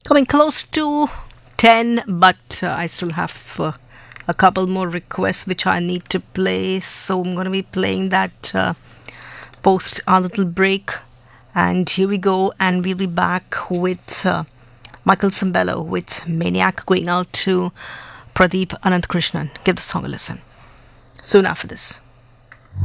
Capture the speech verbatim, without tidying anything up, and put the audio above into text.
Coming close to ten, but uh, I still have uh, a couple more requests which I need to play. So I'm going to be playing that uh, post our little break. And here we go, and we'll be back with uh, Michael Sambello with Maniac, going out to Pradeep Anantkrishnan. Give the song a listen soon after this.